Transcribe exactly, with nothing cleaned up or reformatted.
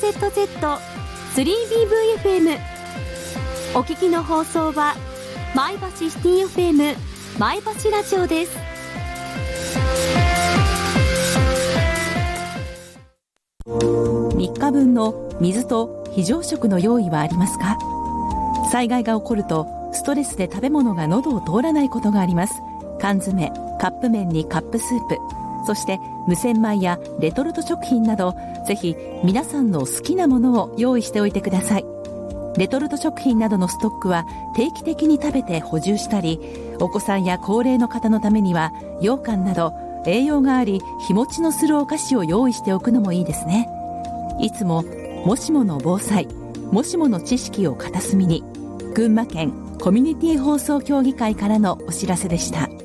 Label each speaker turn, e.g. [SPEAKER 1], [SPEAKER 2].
[SPEAKER 1] ゼットゼットスリービーブイエフエム。 お聞きの放送は前橋シティ エフエム 前橋ラジオです。
[SPEAKER 2] みっかぶんの水と非常食の用意はありますか？災害が起こるとストレスで食べ物が喉を通らないことがあります。缶詰、カップ麺にカップスープ、そして無洗米やレトルト食品など、ぜひ皆さんの好きなものを用意しておいてください。レトルト食品などのストックは定期的に食べて補充したり、お子さんや高齢の方のためには羊羹など栄養があり日持ちのするお菓子を用意しておくのもいいですね。いつももしもの防災、もしもの知識を片隅に。群馬県コミュニティ放送協議会からのお知らせでした。